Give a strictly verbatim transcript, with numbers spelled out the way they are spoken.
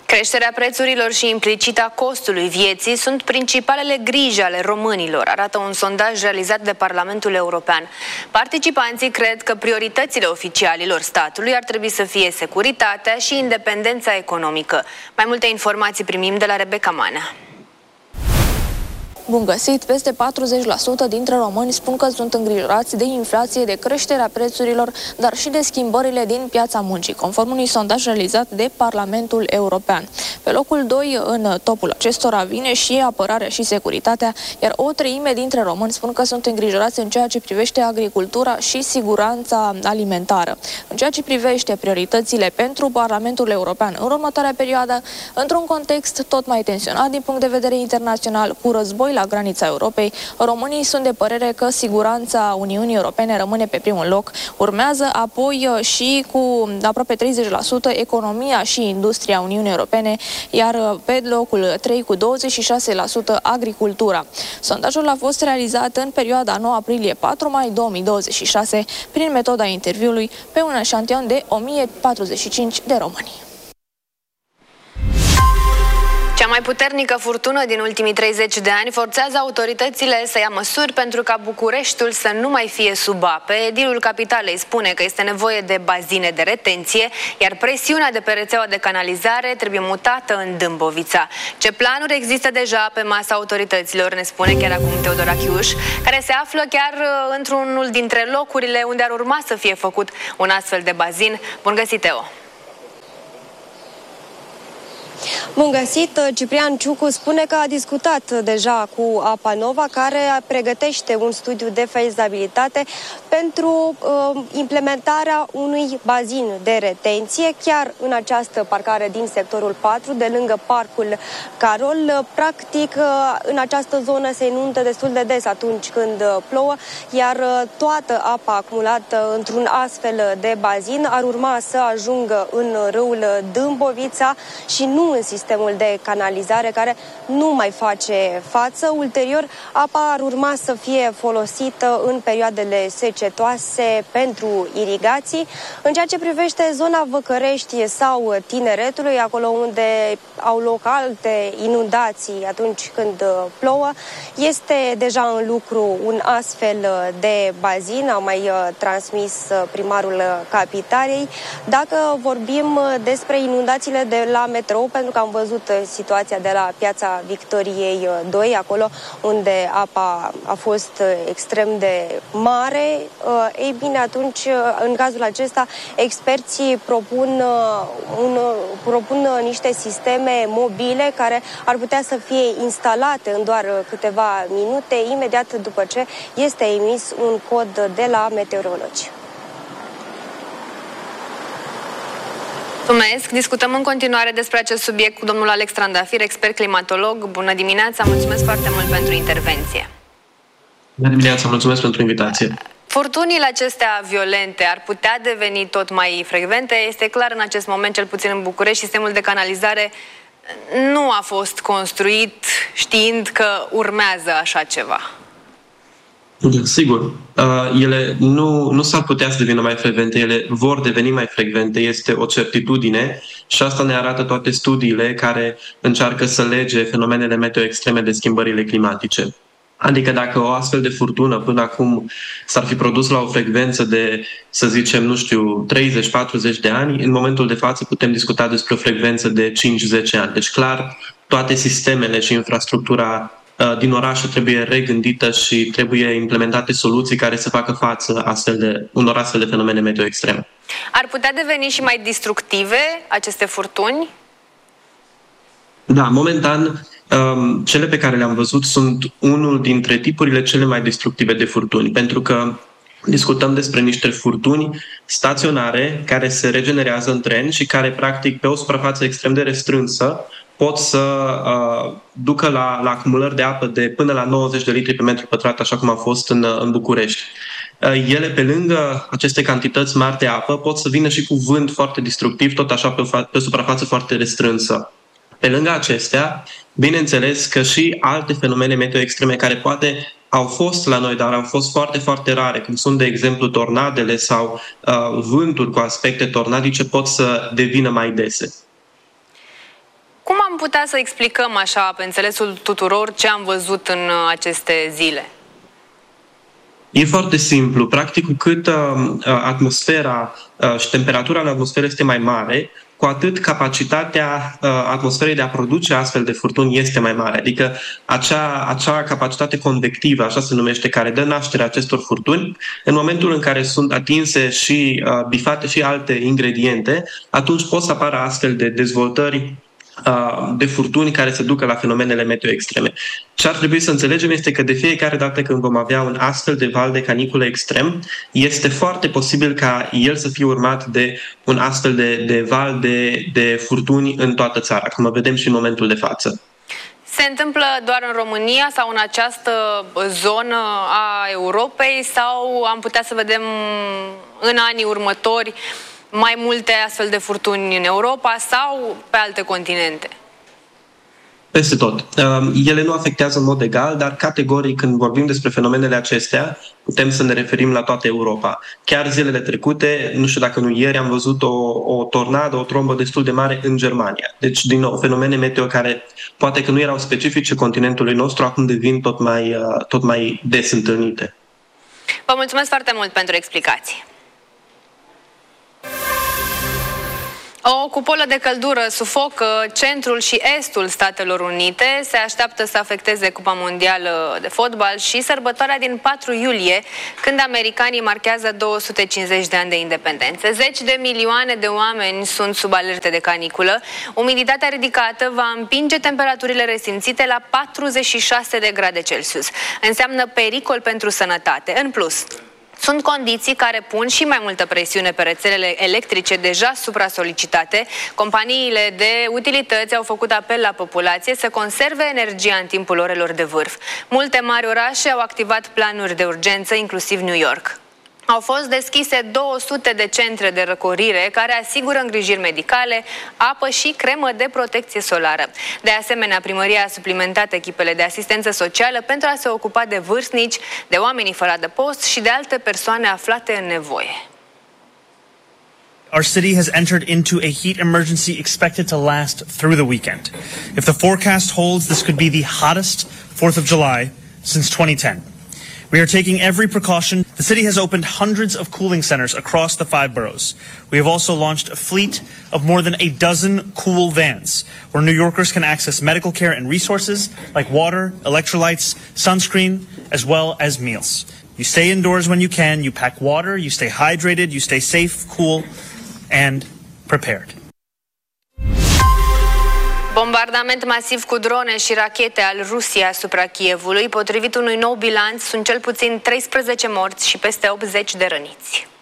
Creșterea prețurilor și implicit a costului vieții sunt principalele griji ale românilor, arată un sondaj realizat de Parlamentul European. Participanții cred că prioritățile oficialilor statului ar trebui să fie securitatea și independența economică. Mai multe informații primim de la Rebecca Manea. Bun găsit! Peste patruzeci la sută dintre români spun că sunt îngrijorați de inflație, de creșterea prețurilor, dar și de schimbările din piața muncii, conform unui sondaj realizat de Parlamentul European. Pe locul doi în topul acestora vine și apărarea și securitatea, iar o treime dintre români spun că sunt îngrijorați în ceea ce privește agricultura și siguranța alimentară. În ceea ce privește prioritățile pentru Parlamentul European în următoarea perioadă, într-un context tot mai tensionat din punct de vedere internațional, cu război la granița Europei, românii sunt de părere că siguranța Uniunii Europene rămâne pe primul loc. Urmează apoi și cu aproape treizeci la sută economia și industria Uniunii Europene, iar pe locul trei cu douăzeci și șase la sută agricultura. Sondajul a fost realizat în perioada nouă aprilie patru mai două mii douăzeci și șase prin metoda interviului pe un eșantion de o mie patruzeci și cinci de români. Cea mai puternică furtună din ultimii treizeci de ani forțează autoritățile să ia măsuri pentru ca Bucureștiul să nu mai fie sub ape. Edilul Capitalei spune că este nevoie de bazine de retenție, iar presiunea de pe rețeaua de canalizare trebuie mutată în Dâmbovița. Ce planuri există deja pe masa autorităților, ne spune chiar acum Teodora Chiuș, care se află chiar într-unul dintre locurile unde ar urma să fie făcut un astfel de bazin. Bun găsit, Teo! Bun găsit! Ciprian Ciucu spune că a discutat deja cu Apa Nova, care pregătește un studiu de fezabilitate pentru uh, implementarea unui bazin de retenție chiar în această parcare din sectorul patru, de lângă Parcul Carol. Practic, uh, în această zonă se inundă destul de des atunci când plouă, iar uh, toată apa acumulată într-un astfel de bazin ar urma să ajungă în râul Dâmbovița și nu în sistemul de canalizare, care nu mai face față. Ulterior, apa ar urma să fie folosită în perioadele secetoase pentru irigații. În ceea ce privește zona Văcărești sau Tineretului, acolo unde au loc alte inundații atunci când plouă, este deja în lucru un astfel de bazin, a mai transmis primarul Capitalei. Dacă vorbim despre inundațiile de la metrou, pentru că am văzut situația de la Piața Victoriei doi, acolo unde apa a fost extrem de mare. Ei bine, atunci, în cazul acesta, experții propun, un, propun niște sisteme mobile care ar putea să fie instalate în doar câteva minute, imediat după ce este emis un cod de la meteorologi. Mulțumesc! Discutăm în continuare despre acest subiect cu domnul Alex Trandafir, expert climatolog. Bună dimineața! Mulțumesc foarte mult pentru intervenție. Bună dimineața! Mulțumesc pentru invitație. Furtunile acestea violente ar putea deveni tot mai frecvente. Este clar, în acest moment, cel puțin în București, sistemul de canalizare nu a fost construit știind că urmează așa ceva. Sigur, ele nu, nu s-ar putea să devină mai frecvente, ele vor deveni mai frecvente, este o certitudine și asta ne arată toate studiile care încearcă să lege fenomenele meteo extreme de schimbările climatice. Adică dacă o astfel de furtună până acum s-ar fi produs la o frecvență de, să zicem, nu știu, treizeci patruzeci de ani, în momentul de față putem discuta despre o frecvență de cinci zece ani. Deci clar, toate sistemele și infrastructura din orașe trebuie regândită și trebuie implementate soluții care să facă față astfel de, unor astfel de fenomene meteo extreme. Ar putea deveni și mai destructive aceste furtuni? Da, momentan cele pe care le-am văzut sunt unul dintre tipurile cele mai destructive de furtuni, pentru că discutăm despre niște furtuni staționare care se regenerează în tren și care, practic, pe o suprafață extrem de restrânsă, pot să uh, ducă la, la acumulări de apă de până la nouăzeci de litri pe metru pătrat, așa cum a fost în, în București. Uh, ele, pe lângă aceste cantități mari de apă, pot să vină și cu vânt foarte destructiv, tot așa pe, pe o suprafață foarte restrânsă. Pe lângă acestea, bineînțeles că și alte fenomene meteo extreme care poate au fost la noi, dar au fost foarte, foarte rare, cum sunt, de exemplu, tornadele sau uh, vânturi cu aspecte tornadice, pot să devină mai dese. Cum am putea să explicăm așa, pe înțelesul tuturor, ce am văzut în aceste zile? E foarte simplu. Practic, cu cât uh, atmosfera uh, și temperatura în atmosferă este mai mare, cu atât capacitatea uh, atmosferei de a produce astfel de furtuni este mai mare. Adică acea, acea capacitate convectivă, așa se numește, care dă naștere acestor furtuni, în momentul în care sunt atinse și uh, bifate și alte ingrediente, atunci pot să apară astfel de dezvoltări de furtuni care se ducă la fenomenele meteo extreme. Ce ar trebui să înțelegem este că de fiecare dată când vom avea un astfel de val de caniculă extrem, este foarte posibil ca el să fie urmat de un astfel de, de val de, de furtuni în toată țara, cum vedem și în momentul de față. Se întâmplă doar în România sau în această zonă a Europei sau am putea să vedem în anii următori mai multe astfel de furtuni în Europa sau pe alte continente? Peste tot. Ele nu afectează în mod egal, dar categoric când vorbim despre fenomenele acestea, putem să ne referim la toată Europa. Chiar zilele trecute, nu știu dacă nu ieri, am văzut o, o tornadă, o trombă destul de mare în Germania. Deci, din nou, fenomene meteo care poate că nu erau specifice continentului nostru, acum devin tot mai, tot mai des întâlnite. Vă mulțumesc foarte mult pentru explicații. O cupolă de căldură sufocă centrul și estul Statelor Unite. Se așteaptă să afecteze Cupa Mondială de Fotbal și sărbătoarea din patru iulie, când americanii marchează două sute cincizeci de ani de independență. Zeci de milioane de oameni sunt sub alerte de caniculă. Umiditatea ridicată va împinge temperaturile resimțite la patruzeci și șase de grade Celsius. Înseamnă pericol pentru sănătate. În plus, sunt condiții care pun și mai multă presiune pe rețelele electrice deja supra-solicitate. Companiile de utilități au făcut apel la populație să conserve energia în timpul orelor de vârf. Multe mari orașe au activat planuri de urgență, inclusiv New York. Au fost deschise două sute de centre de răcorire care asigură îngrijiri medicale, apă și cremă de protecție solară. De asemenea, primăria a suplimentat echipele de asistență socială pentru a se ocupa de vârstnici, de oamenii fără adăpost și de alte persoane aflate în nevoie. Our city has entered into a heat emergency expected to last through the weekend. If the forecast holds, this could be the hottest fourth of July since twenty ten. We are taking every precaution. The city has opened hundreds of cooling centers across the five boroughs. We have also launched a fleet of more than a dozen cool vans where New Yorkers can access medical care and resources like water, electrolytes, sunscreen, as well as meals. You stay indoors when you can, you pack water, you stay hydrated, you stay safe, cool, and prepared. Bombardament masiv cu drone și rachete al Rusiei asupra Kievului. Potrivit unui nou bilanț, sunt cel puțin treisprezece morți și peste optzeci de răniți.